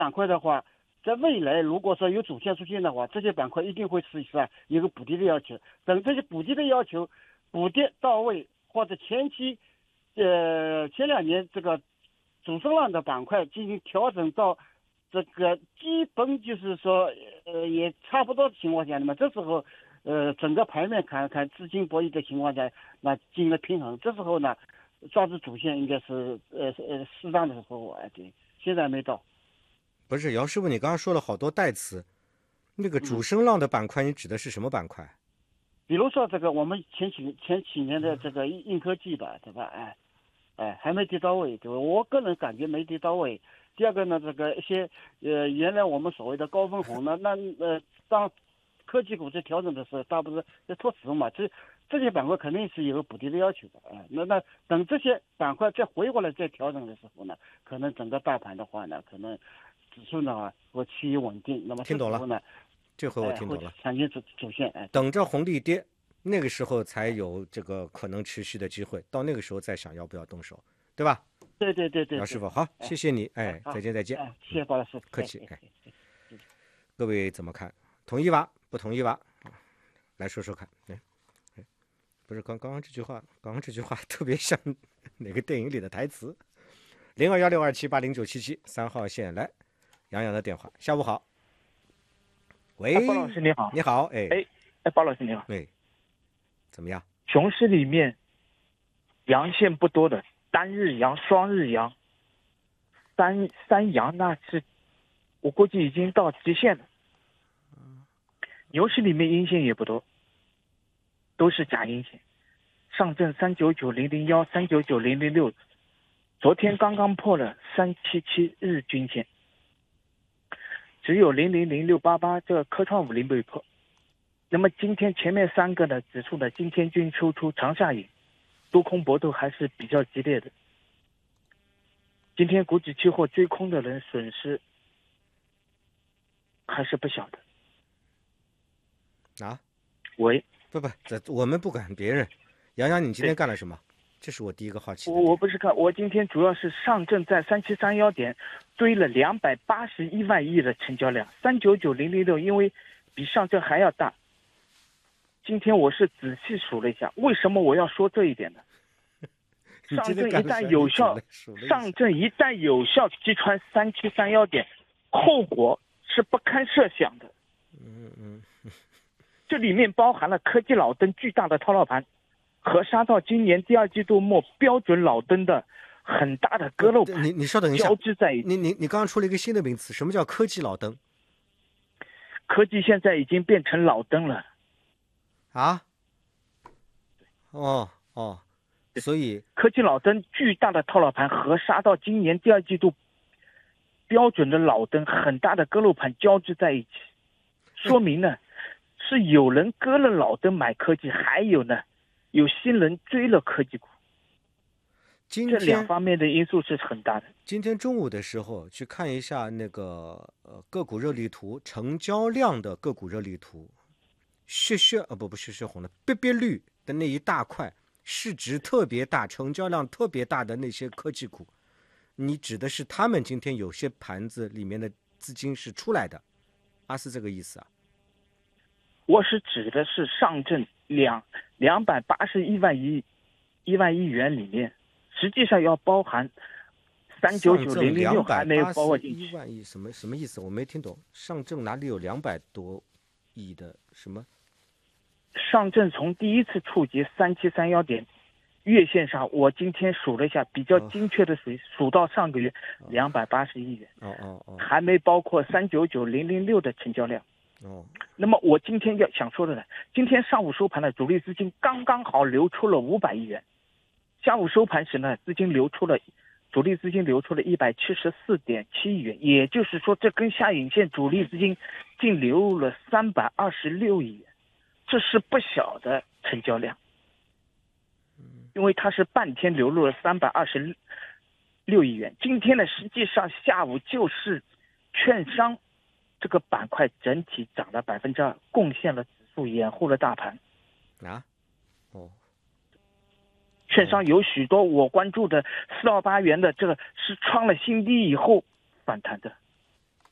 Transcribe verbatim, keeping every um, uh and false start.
板块的话，在未来如果说有主线出现的话，这些板块一定会是是有个补跌的要求。等这些补跌的要求补跌到位，或者前期呃前两年这个主升浪的板块进行调整到这个基本就是说呃也差不多的情况下，那么这时候呃整个盘面看看资金博弈的情况下，那进行了平衡，这时候呢抓住主线应该是呃呃适当的时候，哎对，现在没到。 不是姚师傅，你刚刚说了好多代词，那个主嗯， 升浪的板块，你指的是什么板块？ 比如说这个我们前几前几年的这个硬硬科技吧，对吧？哎，哎，还没跌到位，对吧？我个人感觉没跌到位。第二个呢，这个一些呃，原来我们所谓的高分红呢，那呃，当科技股在调整的时候，大部分在托词嘛，这这些板块肯定是有补跌的要求的啊、哎。那那等这些板块再回过来再调整的时候呢，可能整个大盘的话呢，可能指数呢会趋于稳定。那么这听懂了时候呢， 这回我听懂了。 哎、会产生主主线，哎， 等着红利跌，那个时候才有这个可能持续的机会，到那个时候再想要不要动手，对吧？ 对对对对， 姚师傅，好，谢谢你，哎，再见再见， 哎，谢谢包老师， 客气， 哎。 哎，各位怎么看？同意吧？不同意吧？来说说看。哎，不是刚刚刚这句话，刚刚这句话特别像哪个电影里的台词？零二幺六二七八零九七七三号线来，杨洋的电话。下午好，喂， 哎，包老师你好。 你好，哎， 哎哎，包老师你好。 哎，怎么样？ 熊市里面阳线不多的，单日阳、双日阳、三三阳，那是我估计已经到极限了。牛市里面阴线也不多，都是假阴线。上证三九九零零幺、三九九零零六，昨天刚刚破了三七七日均线，只有零零零六八八这个科创五零没破。那么今天前面三个的指数呢，今天均收出长下影，多空搏斗还是比较激烈的。今天股指期货追空的人损失还是不小的。 啊？ 喂， 不不，这我们不管别人。杨洋，你今天干了什么？这是我第一个好奇的我我不是看，我今天主要是上证在三七三幺点追了两百八十一万亿的成交量，三九九零零六因为比上证还要大。今天我是仔细数了一下，为什么我要说这一点呢？上证一旦有效，上证一旦有效击穿三七三幺点，后果是不堪设想的。 嗯嗯， 这里面包含了科技老登巨大的套牢盘，和杀到今年第二季度末标准老登的很大的割肉盘。 你你稍等一下， 交织在一起。 你你你刚刚出了一个新的名词，什么叫科技老登？ 科技现在已经变成老登了。 啊？哦哦，所以科技老登巨大的套牢盘和杀到今年第二季度标准的老登很大的割肉盘交织在一起，说明呢是有人割了老登买科技，还有呢有新人追了科技股。 今天这两方面的因素是很大的。 今天中午的时候去看一下那个呃个股热力图，成交量的个股热力图。血血呃不不血血红的别别绿的那一大块，市值特别大、成交量特别大的那些科技股，你指的是他们今天有些盘子里面的资金是出来的，啊是这个意思啊？ 我是指的是上证两两百八十一万亿一万亿元里面，实际上要包含三九九零零六还没有包括进去。 一万亿什么什么意思？我没听懂。上证哪里有两百多亿的什么？ 上证从第一次触及三七三幺点月线上，我今天数了一下，比较精确的数、哦、数到上个月两百八十亿元， 哦哦哦， 还没包括三九九零零六的成交量。 哦， 那么我今天要想说的呢，今天上午收盘的主力资金刚刚好流出了五百亿元，下午收盘时呢，资金流出了主力资金流出了一百七十四点七亿元，也就是说，这根下影线主力资金净流入了三百二十六亿元。这是不小的成交量，因为它是半天流入了三百二十六亿元。今天呢，实际上下午就是券商这个板块整体涨了百分之二，贡献了指数，掩护了大盘。 啊，哦， 券商有许多我关注的四到八元的，这个是创了新低以后反弹的。